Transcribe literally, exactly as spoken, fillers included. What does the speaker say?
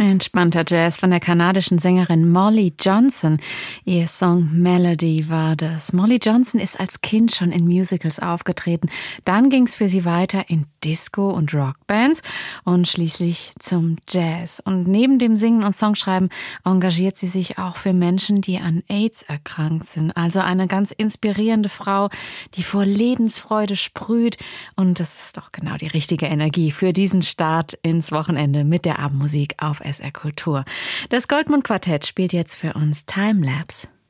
Entspannter Jazz von der kanadischen Sängerin Molly Johnson. Ihr Song Melody war das. Molly Johnson ist als Kind schon in Musicals aufgetreten. Dann ging es für sie weiter in Disco- und Rockbands und schließlich zum Jazz. Und neben dem Singen und Songschreiben engagiert sie sich auch für Menschen, die an AIDS erkrankt sind. Also eine ganz inspirierende Frau, die vor Lebensfreude sprüht. Und das ist doch genau die richtige Energie für diesen Start ins Wochenende mit der Abendmusik auf S R Kultur. Das Goldmund Quartett spielt jetzt für uns Timelapse.